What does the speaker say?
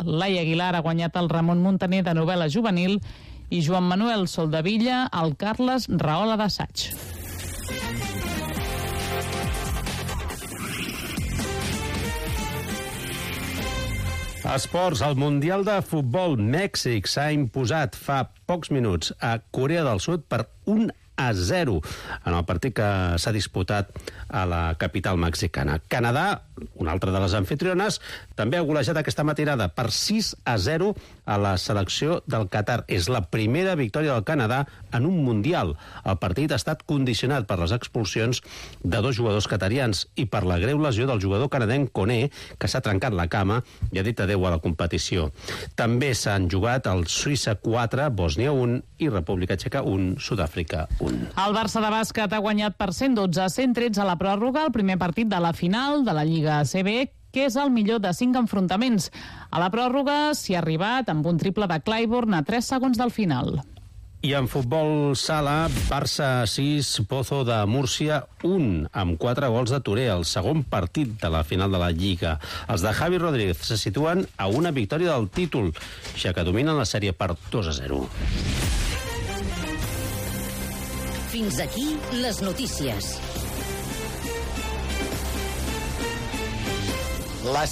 Laia Aguilar ha guanyat el Ramon Muntaner de novel·la juvenil i Joan Manuel Soldevilla el Carles Rahola d'assaig. Esports, el Mundial de Futbol. Mèxic s'ha imposat fa pocs minuts a Corea del Sud per 1-0 en el partit que s'ha disputat a la capital mexicana. Canadà, una altra de les anfitriones, també ha golejat aquesta matinada per 6-0 a la selecció del Qatar. És la primera victòria del Canadà en un Mundial. El partit ha estat condicionat per les expulsions de 2 jugadors qatarians i per la greu lesió del jugador canadenc Koné, que s'ha trencat la cama i ha dit adeu a la competició. També s'han jugat el Suïssa 4, Bòsnia 1 i República Txeca 1, Sud-àfrica 1. El Barça de bàsquet ha guanyat per 112-113 a la pròrroga el primer partit de la final de la Lliga ACB, que és el millor de 5 enfrontaments. A la pròrroga s'hi ha arribat amb un triple de Clyburn a 3 segons del final. I en futbol sala, Barça 6, Pozo de Múrcia 1, amb 4 gols de Touré, el segon partit de la final de la Lliga. Els de Javi Rodríguez se situen a una victòria del títol, ja que dominen la sèrie per 2-0. Fins aquí les notícies.